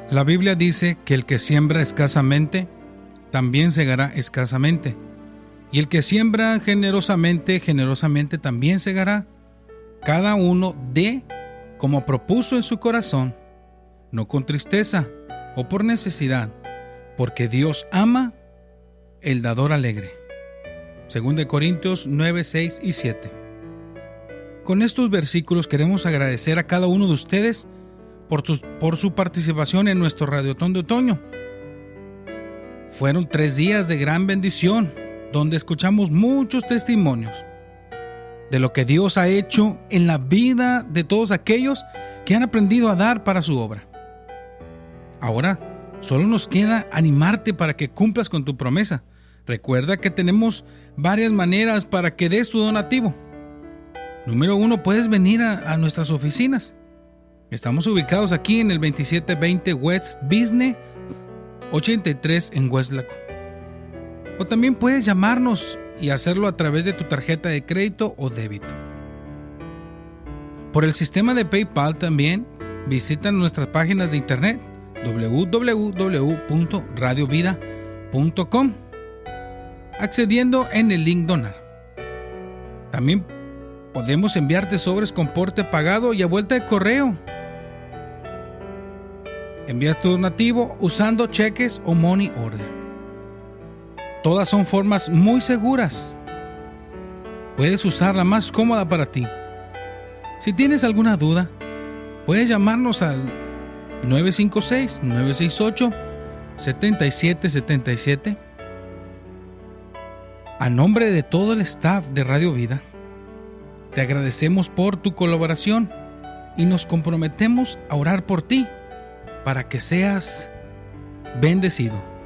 La Biblia dice que el que siembra escasamente, también segará escasamente. Y el que siembra generosamente, generosamente también segará. Cada uno dé como propuso en su corazón, no con tristeza o por necesidad, porque Dios ama el dador alegre. 2 Corintios 9, 6 y 7. Con estos versículos queremos agradecer a cada uno de ustedes por su participación en nuestro Radiotón de Otoño. Fueron 3 días de gran bendición, donde escuchamos muchos testimonios de lo que Dios ha hecho en la vida de todos aquellos que han aprendido a dar para su obra. Ahora, solo nos queda animarte para que cumplas con tu promesa. Recuerda que tenemos varias maneras para que des tu donativo. Número 1, puedes venir a nuestras oficinas. Estamos ubicados aquí en el 2720 West Business 83 en Westlaco. O también puedes llamarnos y hacerlo a través de tu tarjeta de crédito o débito. Por el sistema de PayPal también visita nuestras páginas de internet www.radiovida.com accediendo en el link donar. También podemos enviarte sobres con porte pagado y a vuelta de correo. Envía tu donativo usando cheques o money order. Todas son formas muy seguras. Puedes usar la más cómoda para ti. Si tienes alguna duda, puedes llamarnos al 956-968-7777. A nombre de todo el staff de Radio Vida, te agradecemos por tu colaboración y nos comprometemos a orar por ti para que seas bendecido.